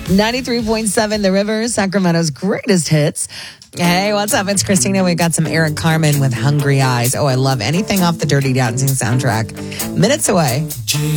93.7 The River, Sacramento's greatest hits. Hey, what's up? It's Christina. We've got some Eric Carmen with Hungry Eyes. Oh, I love anything off the Dirty Dancing soundtrack. Minutes away.